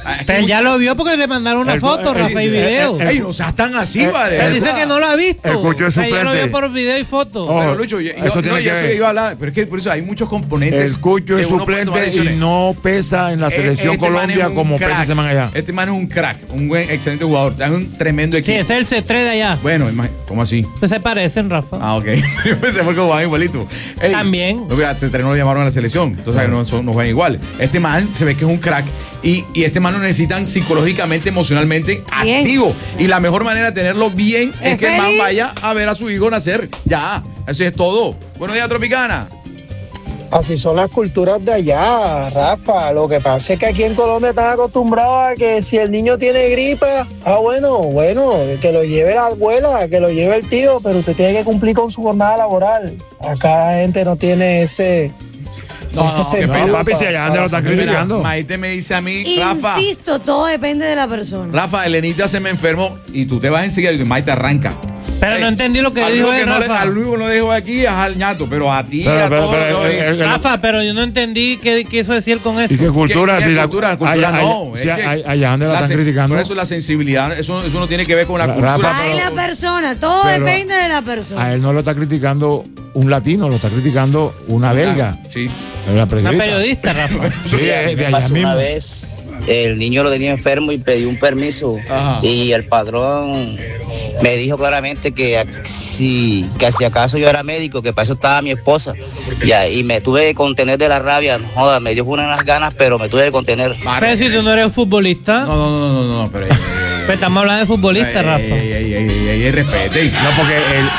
Pero ya lo vio porque le mandaron una foto, Rafa, y video. Ey, no seas tan así, vale. Él dice que no lo ha visto. El coach es ya lo suplente. vio por video y foto. Pero Lucho, yo iba a hablar, pero es que por eso hay muchos componentes. El Cucho es suplente y no pesa en la selección Colombia como pesa ese man allá. Este man es un crack, un buen, excelente jugador. Es un tremendo equipo. Sí, ese es el C3 de allá. Bueno, ¿cómo así? Pues se parecen, Rafa. Ah, ok. Yo pensé porque jugaban igualito. Ey, También. Se no lo llamaron a la selección, entonces no juegan igual. Este man se ve que es un crack y este man lo necesitan psicológicamente, emocionalmente Bien. activo. Y la mejor manera de tenerlo bien es que el man feliz. vaya a ver a su hijo nacer. Ya, eso es todo. Buenos días, Tropicana. Así son las culturas de allá, Rafa. Lo que pasa es que aquí en Colombia están acostumbrados a que si el niño tiene gripe, bueno, que lo lleve la abuela, que lo lleve el tío, pero usted tiene que cumplir con su jornada laboral. Acá la gente no tiene ese... No, papi, si allá lo están criticando. Maite me dice a mí, Rafa. Insisto, todo depende de la persona. Rafa, Elenita se me enfermó y tú te vas enseguida y Maite arranca. Pero no entendí lo que al dijo único él, Rafa. al único no dejo aquí es al ñato, pero a ti, a todos. Rafa, pero yo no entendí qué quiso decir con eso. ¿Y qué cultura? ¿Qué Si la cultura? no. Allá donde la están criticando. Por eso la sensibilidad, eso no tiene que ver con la cultura. Rafa, Ay, la persona, todo depende de la persona. A él no lo está criticando un latino, lo está criticando una belga. Sí. Una periodista, Rafa. Sí, de allá Pasó mismo. una vez, el niño lo tenía enfermo y pidió un permiso. Ajá. Y el padrón me dijo claramente que si acaso yo era médico, que para eso estaba mi esposa. Y me tuve que contener de la rabia. No joda, me dio unas ganas, pero me tuve que contener. Pero si tú no eres futbolista. No, pero... Pero estamos hablando de futbolista, Rafa. Respete. No, porque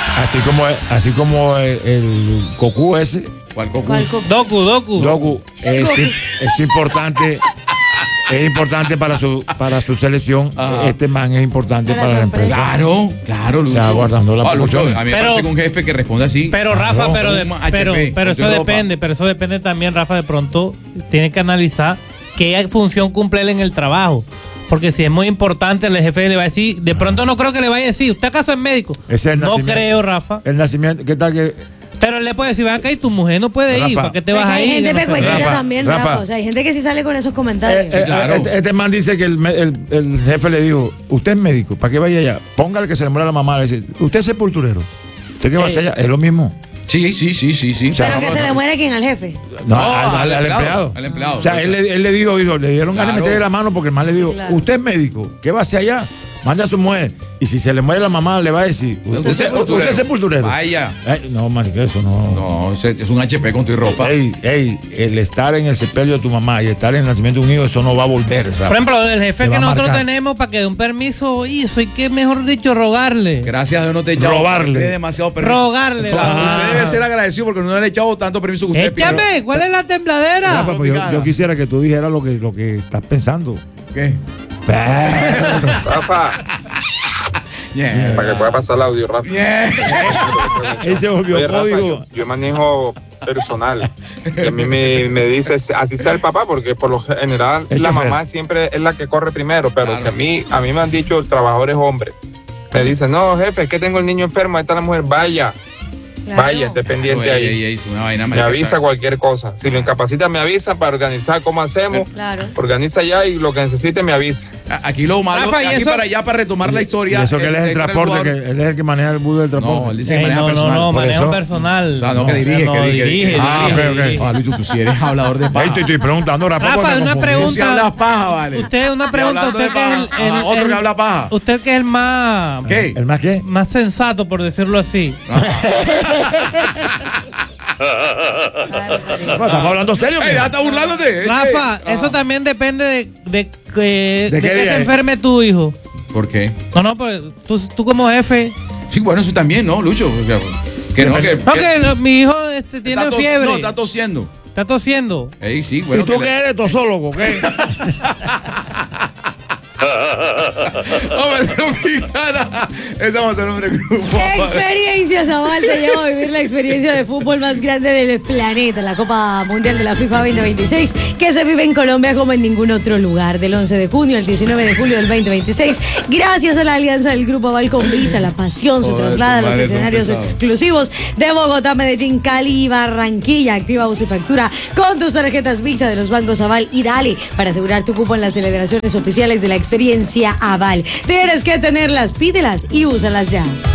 así como el Goku ese. ¿Cuál Goku? Doku. Es importante. Es importante para su selección. Este man es importante para la empresa. Claro, O sea, guardando la proporción. A mí me parece que un jefe que responde así. Pero Rafa, pero eso depende también, Rafa, de pronto tiene que analizar qué función cumple él en el trabajo. Porque si es muy importante, el jefe le va a decir, de pronto no creo que le vaya a decir, ¿usted acaso es médico? No creo, Rafa. El nacimiento, ¿qué tal que...? Pero él le puede decir, ven acá y tu mujer no puede ir, ¿para qué te vas a ir? Hay gente pecueñita también, Rafa. O sea, hay gente que sí sale con esos comentarios. Claro. Este man dice que el jefe le dijo, usted es médico, ¿para qué vaya allá? Póngale que se le muera la mamá. Le dice, usted es sepulturero. ¿Usted qué va a hacer allá? Es lo mismo. Sí. O sea, pero que se le muere quién, al jefe. No, al empleado. Al empleado. O sea, él le dijo, le dieron ganas de meterle la mano porque el man le dijo, usted es médico, ¿qué va a hacer allá? Manda a su mujer. Y si se le muere la mamá, le va a decir, usted es sepulturero. Vaya. No, marica, eso no. No, es un HP con tu ropa. El estar en el sepelio de tu mamá y estar en el nacimiento de un hijo, eso no va a volver. Rafa. Por ejemplo, el jefe Te que va a nosotros marcar. tenemos para que dé un permiso hizo, y que mejor dicho, rogarle. Gracias a Dios no te he echado. Robarle. Demasiado permiso. Rogarle. O sea, usted debe ser agradecido porque no le he echado tanto permiso que usted Échame, pide. ¿cuál es la tembladera? Rafa, pues yo quisiera que tú dijeras lo que estás pensando. ¿Qué? Rafa, para que pueda pasar el audio, Rafa. Él se volvió Oye, Rafa, código. yo manejo personal. Y a mí me dice, así sea el papá, porque por lo general Es la chofer. mamá siempre es la que corre primero, pero Claro. si a mí me han dicho el trabajador es hombre. Me dicen, no, jefe, es que tengo el niño enfermo, ahí está la mujer, vaya, esté pendiente ahí. Es una vaina Me avisa cualquier cosa. Si lo incapacita, me avisa para organizar cómo hacemos. Claro. Organiza ya y lo que necesite me avisa. Aquí lo malo, Rafa, ¿y aquí eso? para allá, para retomar la Y historia. eso que él es el Héctor transporte, que jugador- él es el que maneja el bus del transporte. No, él dice que maneja No, personal. no, por manejo eso. personal. O sea, no que dirige, No, que dirige. Ah, dirige, ok. dirige. Ah, Lucho, tú sí eres hablador de paja. Estoy preguntando, Rafa, Rafa, porque me una confundí. Tú sí pregunta. hablas paja, vale. Usted, una Y pregunta, hablando de usted que es paja, ajá, otro que habla paja. Usted que es el más... ¿Qué? ¿El más qué? Más sensato, por decirlo así. Rafa, ¿estás hablando serio? Ey, ya está burlándote. Rafa, eso también depende de que qué día se es? enferme tu hijo. ¿Por qué? No, pues tú como jefe. Sí, bueno, eso también, ¿no, Lucho? Que no, que... No, que mi hijo tiene fiebre. No, está tosiendo. Está tosiendo. Ey, sí, bueno. ¿Y tú qué eres, tosólogo? ¿Qué? Hombre Tropicana. Estamos en nombre grupo. Experiencias Aval te lleva a vivir la experiencia de fútbol más grande del planeta, la Copa Mundial de la FIFA 2026, que se vive en Colombia como en ningún otro lugar. Del 11 de junio al 19 de julio del 2026, gracias a la alianza del Grupo Aval con Visa, la pasión se traslada a los escenarios exclusivos de Bogotá, Medellín, Cali y Barranquilla. Activa uso y factura con tus tarjetas Visa de los bancos Aval y dale para asegurar tu cupo en las celebraciones oficiales de la experiencia Aval. Tienes que tenerlas, pídelas y úsalas ya.